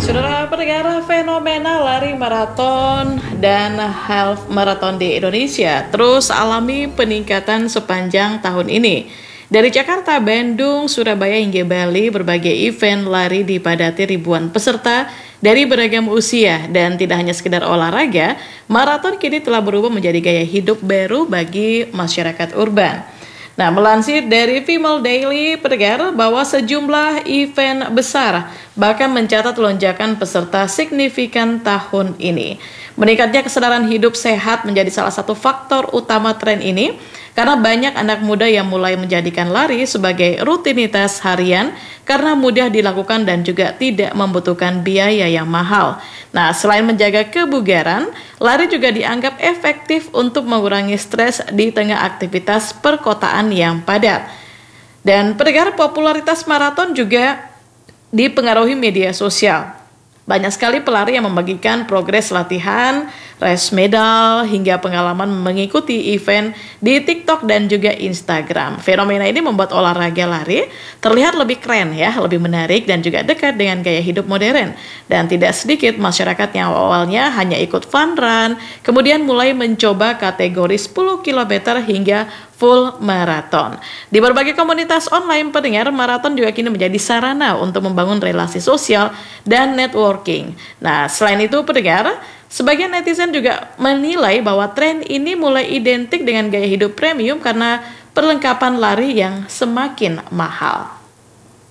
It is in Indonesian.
Saudara pendengar, fenomena lari maraton dan half marathon di Indonesia terus alami peningkatan sepanjang tahun ini. Dari Jakarta, Bandung, Surabaya hingga Bali, berbagai event lari dipadati ribuan peserta dari beragam usia. Dan tidak hanya sekedar olahraga, maraton kini telah berubah menjadi gaya hidup baru bagi masyarakat urban. Nah, melansir dari Female Daily, pendengar, bahwa sejumlah event besar bahkan mencatat lonjakan peserta signifikan tahun ini. Meningkatnya kesadaran hidup sehat menjadi salah satu faktor utama tren ini, karena banyak anak muda yang mulai menjadikan lari sebagai rutinitas harian karena mudah dilakukan dan juga tidak membutuhkan biaya yang mahal. Nah, selain menjaga kebugaran, lari juga dianggap efektif untuk mengurangi stres di tengah aktivitas perkotaan yang padat. Dan pendengar, popularitas maraton juga dipengaruhi media sosial. Banyak sekali pelari yang membagikan progres latihan, race medal, hingga pengalaman mengikuti event di TikTok dan juga Instagram. Fenomena ini membuat olahraga lari terlihat lebih keren ya, lebih menarik dan juga dekat dengan gaya hidup modern. Dan tidak sedikit masyarakat yang awalnya hanya ikut fun run, kemudian mulai mencoba kategori 10 km hingga full marathon. Di berbagai komunitas online pendengar, maraton juga kini menjadi sarana untuk membangun relasi sosial dan networking. Nah, selain itu pendengar, sebagian netizen juga menilai bahwa tren ini mulai identik dengan gaya hidup premium karena perlengkapan lari yang semakin mahal.